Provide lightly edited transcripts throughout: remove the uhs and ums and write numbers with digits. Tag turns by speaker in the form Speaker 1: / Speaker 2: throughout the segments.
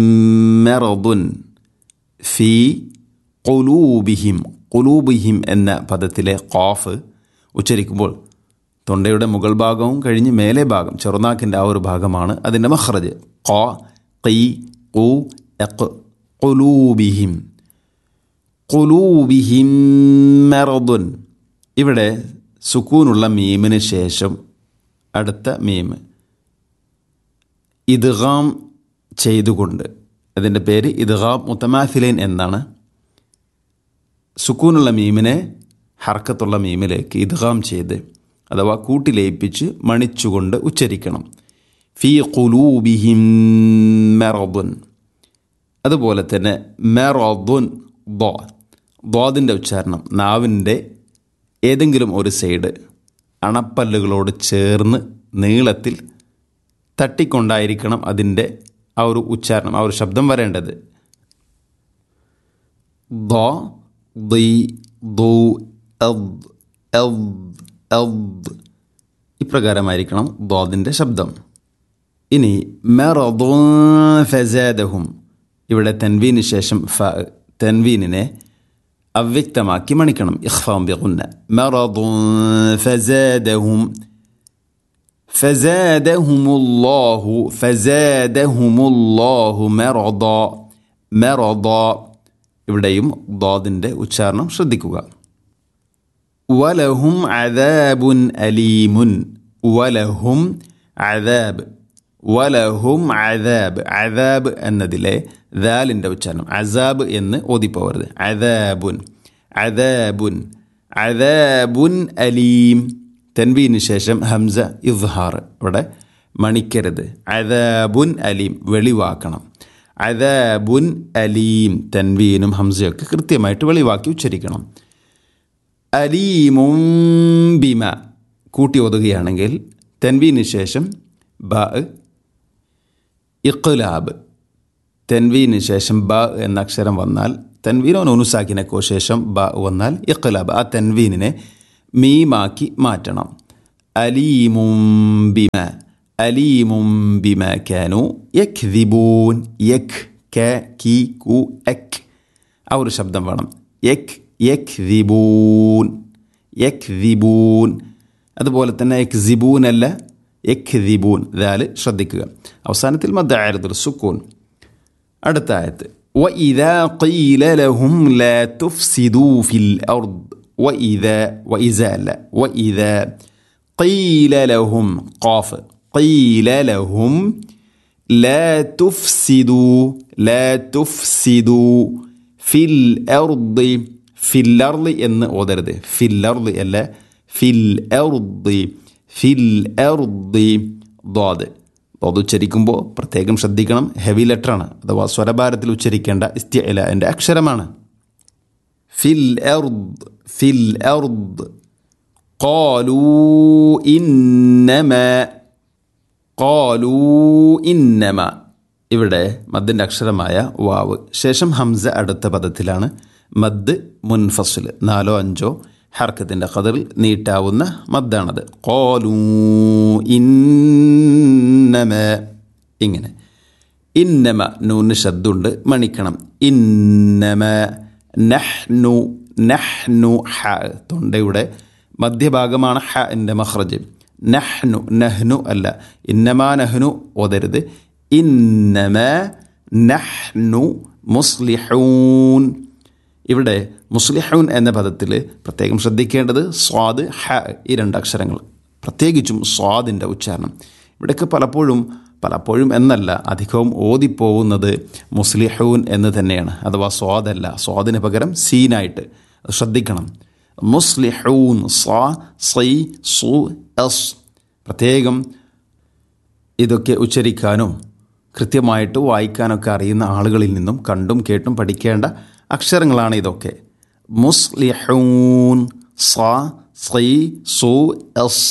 Speaker 1: മറദുൻ ഫീ ഖുലൂബിഹിം. ഖുലൂബിഹിം എന്ന പദത്തിലെ ഖാഫ് ഉച്ചരിക്കുമ്പോൾ തൊണ്ടയുടെ മുകൾ ഭാഗവും കഴിഞ്ഞ് മേലെ ഭാഗം ചെറുനാക്കിൻ്റെ ആ ഒരു ഭാഗമാണ് അതിൻ്റെ മഖ്റജ്. ഖ ഖി ഖു അഖ്. ഖുലൂബിഹിം ഖുലൂബിഹിം മറദുൻ. ഇവിടെ സുക്കൂനുള്ള മീമിന് ശേഷം അടുത്ത മീം ഇദ്ഗാം ചെയ്തുകൊണ്ട്, അതിൻ്റെ പേര് ഇദ്ഗാം മുതമാസിലൈൻ എന്നാണ്. സുക്കൂനുള്ള മീമിനെ ഹർക്കത്തുള്ള മീമിലേക്ക് ഇദ്ഗാം ചെയ്ത് അഥവാ കൂട്ടിലയിപ്പിച്ച് മണിച്ചുകൊണ്ട് ഉച്ചരിക്കണം. ഫീ ഖുലൂബിഹിം മറദുൻ. അതുപോലെ തന്നെ മറദുൻ ദ്വാദിൻ്റെ ഉച്ചാരണം നാവിൻ്റെ ഏതെങ്കിലും ഒരു സൈഡ് അണപ്പല്ലുകളോട് ചേർന്ന് നീളത്തിൽ തട്ടിക്കൊണ്ടായിരിക്കണം അതിൻ്റെ ആ ഒരു ഉച്ചാരണം, ആ ഒരു ശബ്ദം വരേണ്ടത്. ദ ദി ദു അദ് അദ് അദ് ഇപ്രകാരമായിരിക്കണം ദ്വാദിൻ്റെ ശബ്ദം. ഇനി മറദുൻ ഫസാദഹും. ഇവിടെ തൻവീന് ശേഷം തൻവീനിനെ അവ്യക്തമാക്കി മണിക്കണം. ഇഖ്ഫാം ബിഗുന്ന. മറദുൻ ഫസാദഹും ഫസാദഹുമുല്ലാഹു ഫസാദഹുമുല്ലാഹു മറദ മറദ. ഇവിടെയും ദ്വാദിൻ്റെ ഉച്ചാരണം ശ്രദ്ധിക്കുക. വലഹും അദാബുൻ അലീമുൻ. വലഹും അദാബ് വലഹും അദാബ്. അദാബ് എന്നതിലെ ദാലിൻ്റെ ഉച്ചാരണം അസാബ് എന്ന് ഓതിപ്പോവരുത്. അദാബുൻ അദാബുൻ അദാബുൻ അലീം. തൻവീന് ശേഷം ഹംസ ഇസ്ഹാർ ഇവിടെ മണിക്കരുത്. അദാബുൻ അലീം വെളിവാക്കണം. അദാബുൻ അലീം തൻവീനും ഹംസയൊക്കെ കൃത്യമായിട്ട് വെളിവാക്കി ഉച്ചരിക്കണം. അലീമും ബിമ കൂട്ടി ഓതുകയാണെങ്കിൽ തൻവീന് ശേഷം ബ ഇഖ്ലാബ്. തൻവീന് ശേഷം ബ എന്ന അക്ഷരം വന്നാൽ തൻവീനോ നൂനുസാക്കിനക്കോ ശേഷം ബ വന്നാൽ ഇഖ്ലാബ്. ആ തൻവീനിനെ മീമാക്കി മാറ്റണം. അലീമും ബിമ അലീമും ബിമ കാനു യക്ദിബൂൻ. യക് ക കി കു അക് ആ ഒരു ശബ്ദം വേണം. യക് യക്ദിബൂൻ യക്ദിബൂൻ. അതുപോലെ തന്നെ യക്സിബൂൻ അല്ല യക്ദിബൂൻ. ദാല് ശ്രദ്ധിക്കുക. അവസാനത്തിൽ മദ്ദ ആരിദുൽ സുക്കൂൻ. അടുത്ത ആയത്ത് വഇദാ ഖീല ലഹും ലാ തുഫ്സിദൂ ഫിൽ അർദ്. വഇദാ ഖീല ലഹും ഖാഫ് ഖീല ലഹും ലാ തുഫ്സിദൂ ഫിൽ അർദ്. ഫിൽ അർദ് എന്ന് ഓതരുത്. ഫിൽ അർദ് അല്ല ഫിൽ അർദ്. ദ്വാദ് ഉച്ചരിക്കുമ്പോൾ പ്രത്യേകം ശ്രദ്ധിക്കണം. ഹെവി ലെറ്ററാണ് അഥവാ സ്വരഭാരത്തിൽ ഉച്ചരിക്കേണ്ട ഇസ്തിഅലാന്റെ അക്ഷരമാണ്. ഫിൽ അർദ് ഖാലൂ ഇന്നമ. ഇവിടെ മദ്ദിൻ്റെ അക്ഷരമായ വാവ് ശേഷം ഹംസ അടുത്ത പദത്തിലാണ്. മദ് മുൻഫസിൽ 4 or 5 ഹർക്കത്തിൻ്റെ ഖദറിൽ നീട്ടാവുന്ന മദ്ദാണത്. ഖാലൂ ഇന്നമ. ഇങ്ങനെ ഇന്നമ നൂന് ശബ്ദുണ്ട് മണിക്കണം. ഇന്നമ നഹ്നു ഹ തൊണ്ടയുടെ മധ്യഭാഗമാണ് ഹ എൻ്റെ മഖ്റജ്. നഹ്നു അല്ല. ഇന്നമാ നഹ്നു ഓതരുത്. ഇന്നമ നഹ്നു മുസ്ലിഹൂൻ. ഇവിടെ മുസ്ലിഹൂൻ എന്ന പദത്തിൽ പ്രത്യേകം ശ്രദ്ധിക്കേണ്ടത് സ്വാദ് ഹ ഈ 2 അക്ഷരങ്ങൾ, പ്രത്യേകിച്ചും സ്വാദിൻ്റെ ഉച്ചാരണം. ഇവിടെയൊക്കെ പലപ്പോഴും എന്നല്ല അധികവും ഓതിപ്പോകുന്നത് മുസ്ലിഹൂൻ എന്ന് തന്നെയാണ്. അഥവാ സ്വാദല്ല, സ്വാദിന് പകരം സീനായിട്ട് ശ്രദ്ധിക്കണം. മുസ്ലിഹൂൻ സൈ സു എസ്. പ്രത്യേകം ഇതൊക്കെ ഉച്ചരിക്കാനും കൃത്യമായിട്ട് വായിക്കാനൊക്കെ അറിയുന്ന ആളുകളിൽ നിന്നും കണ്ടും കേട്ടും പഠിക്കേണ്ട അക്ഷരങ്ങളാണ് ഇതൊക്കെ. മുസ്ലിഹൂൻ സൈ സു എസ്.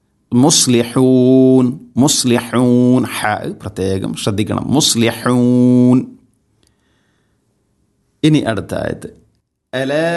Speaker 1: മുസ്ലിഹൂൻ ഹ പ്രത്യേകം ശ്രദ്ധിക്കണം. മുസ്ലിഹൂൻ. ഇനി അടുത്ത ആയത്ത് അലാ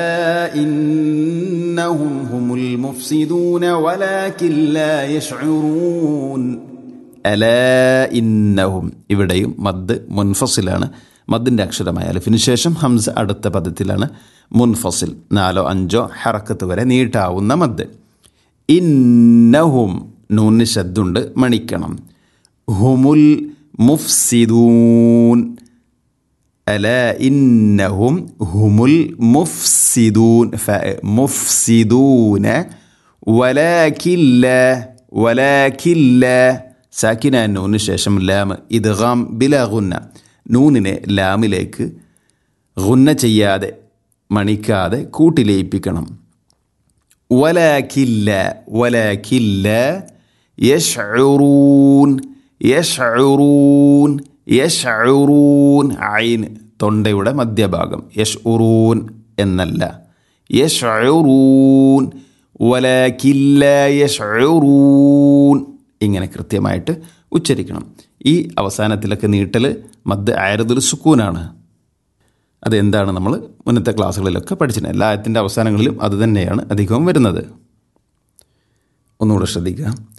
Speaker 1: ഇന്നഹും ഹുമുൽ മുഫ്സിദൂന വലാകിൻ ലാ യശ്ഉറൂൻ. അല ഇന്നഹും. ഇവിടെയും മദ് മുൻഫസിലാണ്. മദ്ദിൻ്റെ അക്ഷരമായ അലിഫിന് ശേഷം ഹംസ അടുത്ത പദത്തിലാണ് മുൻഫസിൽ. 4 5 ഹറക്കത്ത് വരെ നീട്ടാവുന്ന മദ്. ഇന്നഹും നൂന് ശദ്ദുണ്ട്, മണിക്കണം. ഹുമുൽ മുഫ്സിദൂൻ. അല ഇന്നഹും ഹുമുൽ മുഫ്സിദൂൻ. മുഫ്സിദൂന. വലാകില്ല വലാകില്ല സാക്കിന നൂന് ശേഷം ലാം ഇദ്ഗാം ബിലാ ഗുന്ന. നൂനിനെ ലാമിലേക്ക് ഗുന്ന ചെയ്യാതെ മണിക്കാതെ കൂട്ടിലയിപ്പിക്കണം. വലാകില്ല വലാകില്ല യശ്ഉറൂൻ യശ്ഉറൂൻ യശ്ഉറൂൻ. ഐൻ തൊണ്ടയുടെ മധ്യഭാഗം. യശ്ഉറൂൻ എന്നല്ല, യശ്ഉറൂൻ. വലാകില്ല യശ്ഉറൂൻ. ഇങ്ങനെ കൃത്യമായിട്ട് ഉച്ചരിക്കണം. ഈ അവസാനത്തിലൊക്കെ നീട്ടൽ മദ് ആയിരതുൽ സുക്കൂനാണ്. അതെന്താണ് നമ്മൾ മുന്നത്തെ ക്ലാസ്സുകളിലൊക്കെ പഠിച്ചിട്ടുണ്ട്. എല്ലാ ആയത്തിൻ്റെ അവസാനങ്ങളിലും അത് തന്നെയാണ് അധികവും വരുന്നത്. ഒന്നുകൂടെ ശ്രദ്ധിക്കുക.